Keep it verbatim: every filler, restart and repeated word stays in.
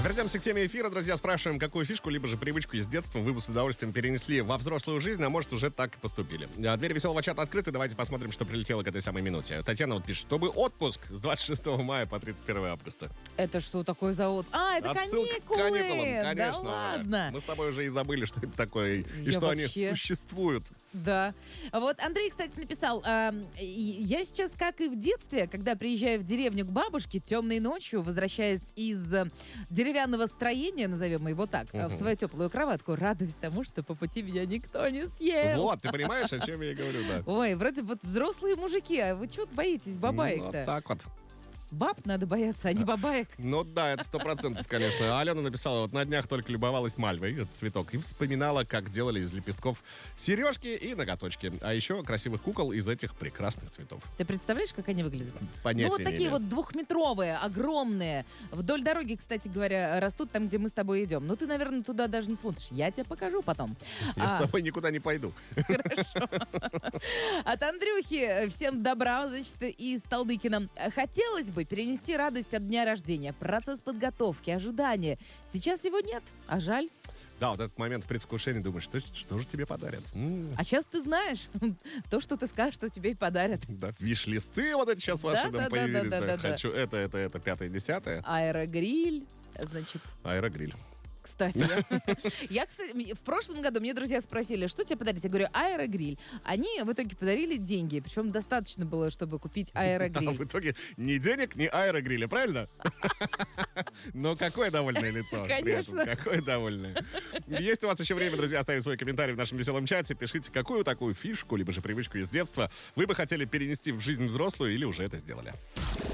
Вернемся к теме эфира, друзья. Спрашиваем, какую фишку, либо же привычку из детства вы бы с удовольствием перенесли во взрослую жизнь, а может, уже так и поступили. Двери веселого чата открыты. Давайте посмотрим, что прилетело к этой самой минуте. Татьяна вот пишет, чтобы отпуск с двадцать шестого мая по тридцать первое августа. Это что такое за от... А, это Отсылка каникулы! к каникулам, конечно. Да ладно. Мы с тобой уже и забыли, что это такое, и Я что вообще... они существуют. Да. Вот Андрей, кстати, написал, э, я сейчас, как и в детстве, когда приезжаю в деревню к бабушке темной ночью, возвращаясь из э, деревянного строения, назовем его так, угу. в свою теплую кроватку, радуюсь тому, что по пути меня никто не съел. Вот, ты понимаешь, о чем я и говорю, да. Ой, вроде вот взрослые мужики, а вы чего боитесь бабаек-то? Ну, вот так вот. Баб надо бояться, а не бабаек. Ну да, это сто процентов, конечно. Алена написала, вот на днях только любовалась мальвой, этот цветок, и вспоминала, как делали из лепестков сережки и ноготочки. А еще красивых кукол из этих прекрасных цветов. Ты представляешь, как они выглядят? Понятия Ну вот такие не вот двухметровые, огромные. Вдоль дороги, кстати говоря, растут там, где мы с тобой идем. Но ты, наверное, туда даже не смотришь. Я тебе покажу потом. Я а... с тобой никуда не пойду. Хорошо. От Андрюхи всем добра, значит, из Талдыкина. Хотелось бы перенести радость от дня рождения, процесс подготовки, ожидания. Сейчас его нет, а жаль. Да, вот этот момент предвкушения, думаешь, что, что же тебе подарят? М-м. А сейчас ты знаешь то, что ты скажешь, что тебе и подарят. Да, виш-листы вот эти сейчас ваши да, там да, появились. Да, да, да. да, Хочу да. это, это, это, пятое, десятое. Аэрогриль, значит... Аэрогриль. Кстати, я, я, кстати, в прошлом году мне друзья спросили, что тебе подарить? Я говорю, аэрогриль. Они в итоге подарили деньги, причем достаточно было, чтобы купить аэрогриль. А в итоге ни денег, ни аэрогриля, правильно? Но какое довольное лицо. Конечно. Какое довольное. Есть у вас еще время, друзья, оставить свой комментарий в нашем веселом чате. Пишите, какую такую фишку, либо же привычку из детства вы бы хотели перенести в жизнь взрослую или уже это сделали.